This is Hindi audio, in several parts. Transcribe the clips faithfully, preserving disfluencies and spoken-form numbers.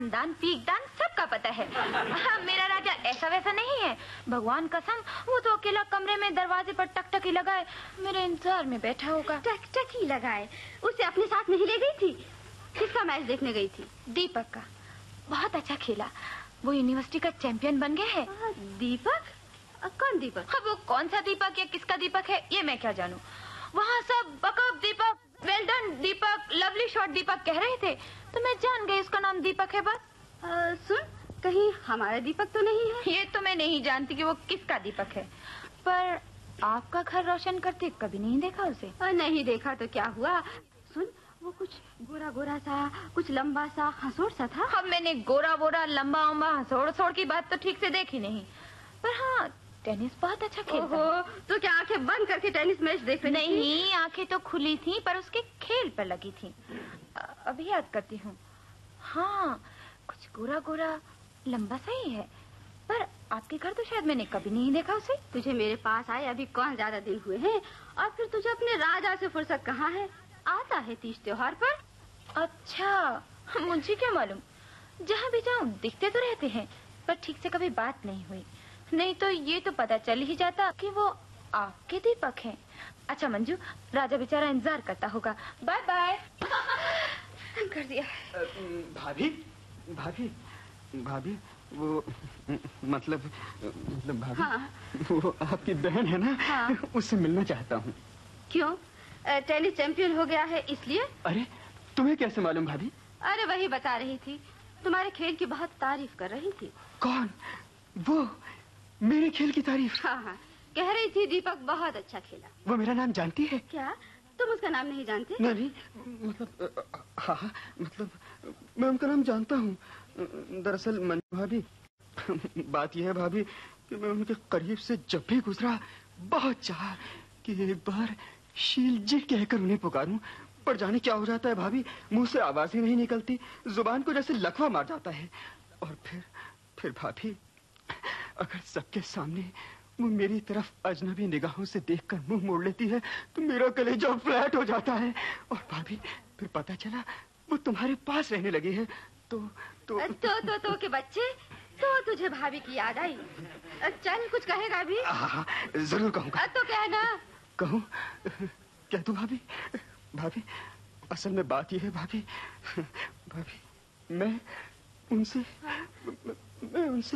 दान पीक दान सबका पता है। मेरा राजा ऐसा वैसा नहीं है, भगवान कसम वो तो अकेला कमरे में दरवाजे पर टकटकी लगाए मेरे इंतजार में बैठा होगा। टकटकी लगाए? उसे अपने साथ नहीं ले गई थी? किसका मैच देखने गई थी? दीपक का। बहुत अच्छा खेला, वो यूनिवर्सिटी का चैंपियन बन गया है। दीपक? कौन दीपक? वो कौन सा दीपक या किसका दीपक है ये मैं क्या जानूं। वहाँ सब बकअप दीपक, वेल डन दीपक, लवली शॉट दीपक कह रहे थे तो मैं जान गई उसका नाम दीपक है। बस आ, सुन, कहीं हमारा दीपक तो नहीं है? ये तो मैं नहीं जानती कि वो किसका दीपक है, पर आपका घर रोशन करते कभी नहीं देखा उसे। आ, नहीं देखा तो क्या हुआ। सुन, वो कुछ गोरा गोरा सा, कुछ लंबा सा, हंसोड़ सा था। अब मैंने गोरा बोरा लंबा उम्बा हंसोड़ हंसोड़ की बात तो ठीक से देखी नहीं, पर हाँ टेनिस बहुत अच्छा खेलता है। तो क्या आंखें बंद करके टेनिस मैच देख रही थी? नहीं, आंखें तो खुली थी पर उसके खेल पर लगी थी। अभी याद करती हूँ, हाँ कुछ गोरा गोरा लंबा सा ही है, पर आपके घर तो शायद मैंने कभी नहीं देखा उसे। तुझे मेरे पास आए अभी कौन ज्यादा दिन हुए हैं, और फिर तुझे अपने राजा से फुर्सत कहाँ है? आता है तीज त्योहार पर। अच्छा, मुझे क्या मालूम, जहाँ भी जाऊँ दिखते तो रहते हैं पर ठीक से कभी बात नहीं हुई, नहीं तो ये तो पता चल ही जाता कि वो आपके दीपक हैं। अच्छा मंजू, राजा बेचारा इंतजार करता होगा। Bye bye. कर दिया। भाभी भाभी भाभी वो मतलब मतलब भाभी, हाँ। वो आपकी बहन है ना? हाँ। उससे मिलना चाहता हूँ। क्यों? टेनिस चैंपियन हो गया है इसलिए? अरे तुम्हें कैसे मालूम भाभी? अरे वही बता रही थी, तुम्हारे खेल की बहुत तारीफ कर रही थी। कौन? वो मेरे खेल की तारीफ? हाँ हाँ, कह रही थी दीपक बहुत अच्छा खेला। वो मेरा नाम जानती है? क्या तुम उसका नाम नहीं जानते? नहीं, मतलब हाँ हाँ, मतलब मैं उनका नाम जानता हूँ। दरअसल मंजू भाभी, बात यह है भाभी कि मैं उनके करीब से जब भी गुजरा बहुत चाहा कि एक बार शील जी कहकर उन्हें पुकारूं, पर जाने क्या हो जाता है भाभी, मुंह से आवाज ही नहीं निकलती, जुबान को जैसे लकवा मार जाता है। और फिर फिर भाभी, अगर सबके सामने वो मेरी तरफ अजनबी निगाहों से देखकर मुंह मोड़ लेती है तो मेरा कलेजा फ्लैट हो जाता है। और भाभी फिर पता चला वो तुम्हारे पास रहने लगी है तो तो तो तो, तो के बच्चे, तो तुझे भाभी की याद आई। चल कुछ कहेगा भी? हाँ, जरूर कहूँगा। तो कहना। कहूँ? कह दूँ भाभी? भाभी असल में बात यह है भाभी, भाभी मैं उनसे मैं उनसे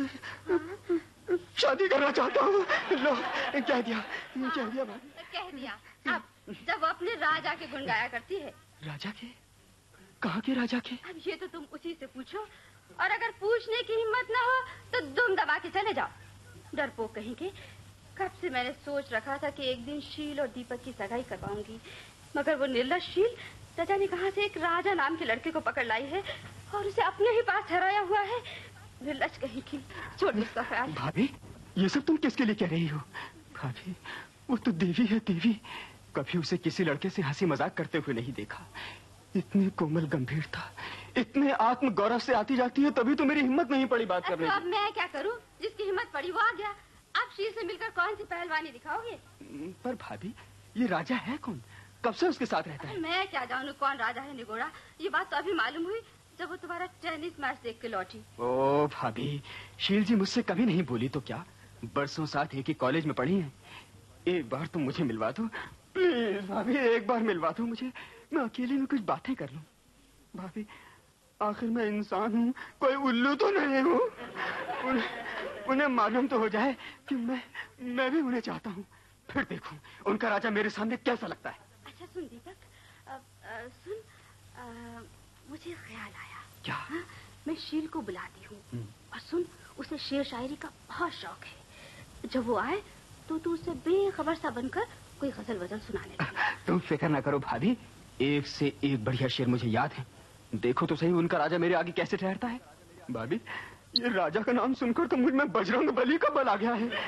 शादी करना चाहता हूँ। लो कह दिया, कह दिया भाभी। कह दिया। अब जब वो अपने राजा के गुण गाया करती है। राजा के? कहाँ के राजा के? अब ये तो तुम उसी से पूछो, और अगर पूछने की हिम्मत ना हो तो दुम दबा के चले जाओ। डरपोक कहेंगे। कब से मैंने सोच रखा था कि एक दिन शील और दीपक की सगाई करवाऊंगी, मगर वो निर्लज शील न जाने कहाँ से एक राजा नाम के लड़के को पकड़ लाई है और उसे अपने ही पास ठहराया हुआ है। निर्लज कहेंगी। छोड़ इसका ख्याल। भाभी ये सब तुम किसके लिए कह रही हो? भाभी वो तो देवी है, देवी। कभी उसे किसी लड़के से हंसी मजाक करते हुए नहीं देखा। इतने कोमल गंभीरता, इतने आत्म गौरव से आती जाती है, तभी तो मेरी हिम्मत नहीं पड़ी बात करने की। अब मैं क्या करूं? जिसकी हिम्मत पड़ी वो आ गया। अब शील से मिलकर कौन सी पहलवानी दिखाओगे? पर भाभी ये राजा है कौन? कब से उसके साथ रहता है? मैं क्या जानूं कौन राजा है निगोड़ा। ये बात तो अभी मालूम हुई जब वो तुम्हारा टेनिस मैच देख के लौटी। ओ भाभी, शील जी मुझसे कभी नहीं बोली तो क्या, बरसों साथ एक ही कॉलेज में पढ़ी हैं। एक बार तुम मुझे मिलवा दो प्लीज भाभी, एक बार मिलवा दो मुझे, मैं अकेले में कुछ बातें कर लूं। भाभी आखिर मैं इंसान हूँ, कोई उल्लू तो नहीं हूँ। उन्हें, उन्हें मालूम तो हो जाए कि मैं मैं भी उन्हें चाहता हूँ, फिर देखूं उनका राजा मेरे सामने कैसा लगता है। अच्छा सुन दीपक, आ, आ, सुन आ, मुझे ख्याल आया। क्या? हाँ, मैं शील को बुलाती हूँ और सुन, उसे शेर शायरी का बहुत शौक है। जब वो आए तो तू उसे बेखबर सा बनकर कोई गजल वजल सुनाने लगे। तुम फिक्र ना करो भाभी, एक से एक बढ़िया शेर मुझे याद है। देखो तो सही उनका राजा मेरे आगे कैसे ठहरता है। भाभी ये राजा का नाम सुनकर तो मुझ में बजरंग बली का बल आ गया है।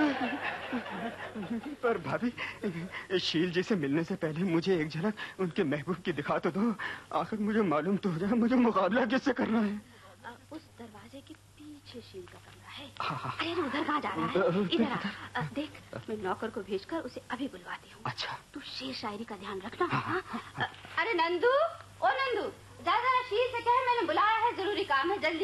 पर भाभी शील जी से मिलने से पहले मुझे एक झलक उनके महबूब की दिखा तो दो, आखिर मुझे मालूम तो हो जाए मुझे मुकाबला किससे करना है। आ, उस दरवाजे के पीछे शील का कमरा है। हाँ, हाँ। अरे उधर कहाँ जा रहा है? इधर आ, देख मैं नौकर को भेजकर उसे अभी बुलवाती हूँ। अच्छा। तू शेर शायरी का ध्यान रखना। हाँ, हाँ, हाँ। अरे नंदू, ओ नंदू ज्यादा शील से कहे मैंने बुलाया है, जरूरी काम है, जल्दी